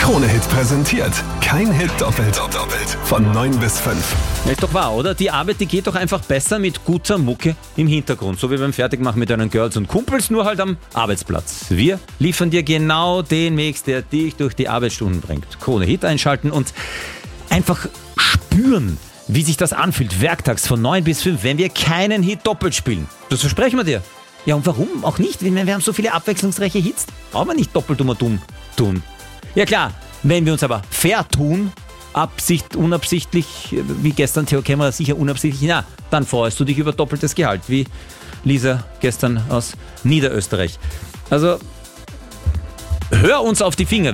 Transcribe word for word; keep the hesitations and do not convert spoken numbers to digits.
Krone-Hit präsentiert. Kein Hit doppelt. doppelt. Von neun bis fünf. Ja, ist doch wahr, oder? Die Arbeit, die geht doch einfach besser mit guter Mucke im Hintergrund. So wie beim Fertigmachen mit deinen Girls und Kumpels, nur halt am Arbeitsplatz. Wir liefern dir genau den Mix, der dich durch die Arbeitsstunden bringt. Krone-Hit einschalten und einfach spüren, wie sich das anfühlt, werktags von neun bis fünf, wenn wir keinen Hit doppelt spielen. Das versprechen wir dir. Ja, und warum auch nicht? Wir haben so viele abwechslungsreiche Hits. Brauchen wir nicht doppelt um dumm tun. Ja klar, wenn wir uns aber fair tun, Absicht, unabsichtlich, wie gestern Theo Kämmerer, sicher unabsichtlich, na, dann freust du dich über doppeltes Gehalt, wie Lisa gestern aus Niederösterreich. Also, hör uns auf die Finger.